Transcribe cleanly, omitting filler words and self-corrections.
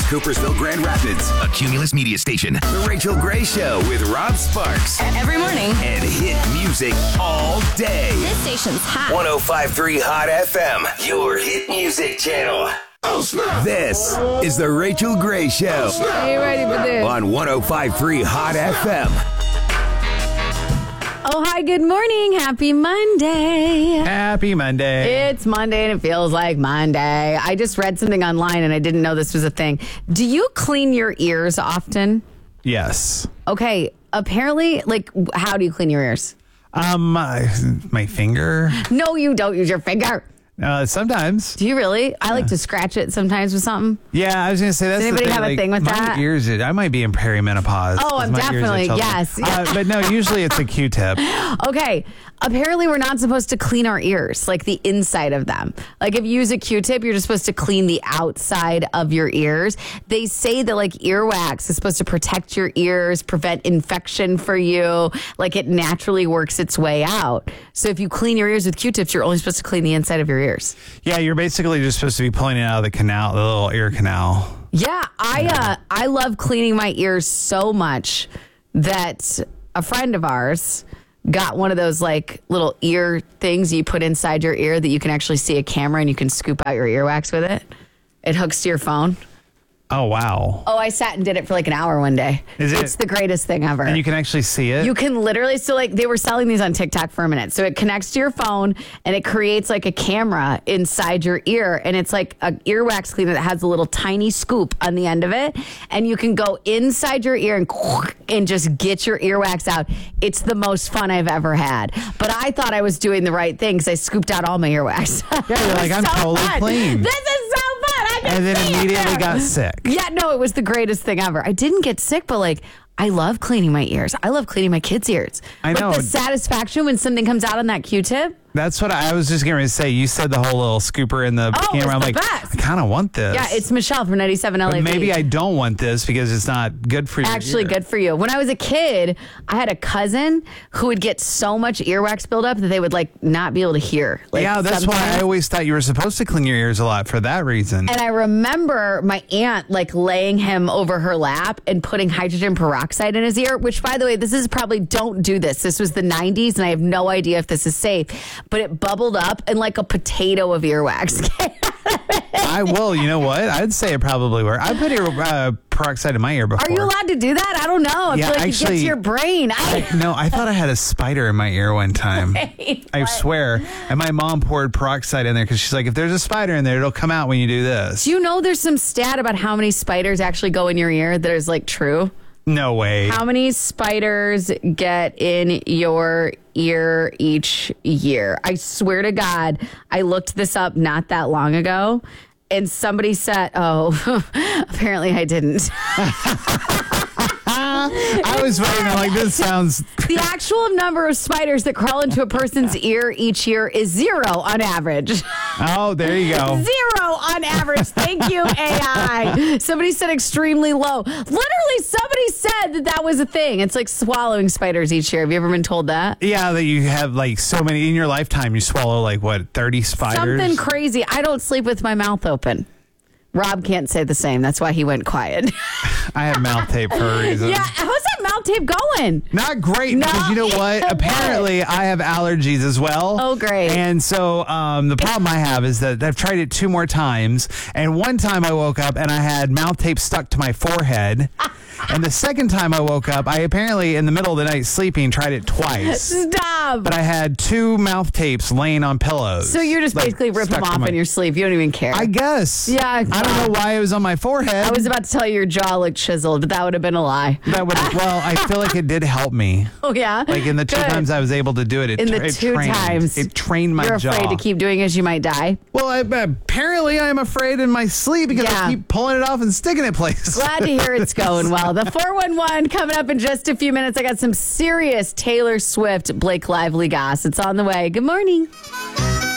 Coopersville, Grand Rapids. A Cumulus Media Station. The Rachel Gray Show with Rob Sparks. Every morning. And hit music all day. This station's hot. 105.3 Hot FM. Your hit music channel. Oh, snap. This is the Rachel Gray Show. Are you ready for this? On 105.3 Hot FM. Oh, hi, good morning. Happy Monday. Happy Monday. It's Monday and it feels like Monday. I just read something online and I didn't know this was a thing. Do you clean your ears often? Yes. Okay, apparently, how do you clean your ears? My finger. No, you don't use your finger. Sometimes. Do you really? I like to scratch it sometimes with something. Yeah, I was going to say that's Does anybody the thing. have a thing with my that? Ears, I might be in perimenopause. Oh, I'm my ears are definitely, children. yes. But no, usually it's a Q-tip. Okay, apparently we're not supposed to clean our ears, like the inside of them. Like if you use a Q-tip, you're just supposed to clean the outside of your ears. They say that like earwax is supposed to protect your ears, prevent infection for you. Like it naturally works its way out. So if you clean your ears with Q-tips, you're only supposed to clean the inside of your ears. Yeah, you're basically just supposed to be pulling it out of the canal, the little ear canal. Yeah, I love cleaning my ears so much that a friend of ours got one of those like little ear things you put inside your ear that you can actually see a camera and you can scoop out your earwax with it. It hooks to your phone. Oh, wow. Oh, I sat and did it for like an hour one day. It's the greatest thing ever. And you can actually see it? You can literally, so like they were selling these on TikTok for a minute. So it connects to your phone and it creates like a camera inside your ear. And it's like an earwax cleaner that has a little tiny scoop on the end of it. And you can go inside your ear and just get your earwax out. It's the most fun I've ever had. But I thought I was doing the right thing because I scooped out all my earwax. Yeah, you're like, I'm totally clean. This is so fun. I can and then see immediately it. got sick. Yeah, no, it was the greatest thing ever. I didn't get sick, but like, I love cleaning my ears. I love cleaning my kids' ears. I know. Like the satisfaction when something comes out on that Q-tip. That's what I was just going to say. You said the whole little scooper in the camera. I'm the like, best. I kind of want this. Yeah, it's Michelle from 97 LAV. But maybe I don't want this because it's not good for you. Actually, good for you. When I was a kid, I had a cousin who would get so much earwax buildup that they would like not be able to hear. Like, yeah, that's why I always thought you were supposed to clean your ears a lot for that reason. And I remember my aunt like laying him over her lap and putting hydrogen peroxide in his ear, which by the way, this is probably, don't do this. This was the 90s and I have no idea if this is safe, but it bubbled up and like a potato of earwax. I will. You know what? I'd say it probably worked. I put peroxide in my ear before. Are you allowed to do that? I don't know. I feel like it gets to your brain. No, I thought I had a spider in my ear one time. Wait, I swear. And my mom poured peroxide in there because she's like, if there's a spider in there, it'll come out when you do this. Do you know there's some stat about how many spiders actually go in your ear that is like true? No way. How many spiders get in your ear each year? I swear to God, I looked this up not that long ago, and somebody said, oh, apparently I didn't. I was waiting. I'm like, this sounds... The actual number of spiders that crawl into a person's ear each year is 0 on average. Oh, there you go. 0 on average. Thank you, AI. Somebody said extremely low. Literally, somebody said that was a thing. It's like swallowing spiders each year. Have you ever been told that? Yeah, that you have like so many in your lifetime. You swallow like, what, 30 spiders? Something crazy. I don't sleep with my mouth open. Rob can't say the same. That's why he went quiet. I have mouth tape for a reason. Yeah, how's that mouth tape going? Not great, because you know what? Apparently, I have allergies as well. Oh, great. And so the problem I have is that I've tried it 2 more times, and one time I woke up and I had mouth tape stuck to my forehead. And the second time I woke up, I apparently, in the middle of the night sleeping, tried it twice. Stop. But I had 2 mouth tapes laying on pillows. So you just like, basically rip them stuck to off my- in your sleep. You don't even care. I guess. Yeah. I don't know why it was on my forehead. I was about to tell you your jaw looked chiseled, but that would have been a lie. That would, well, I feel like it did help me. Oh, yeah? Like in the 2 Good. times I was able to do it, In the it 2 trained. times. It trained my You're jaw. afraid to keep doing it as you might die. Well, apparently I'm afraid in my sleep because Yeah. I keep pulling it off and sticking it places. Glad to hear it's going well. The 411 coming up in just a few minutes. I got some serious Taylor Swift, Blake Lively goss. It's on the way. Good morning.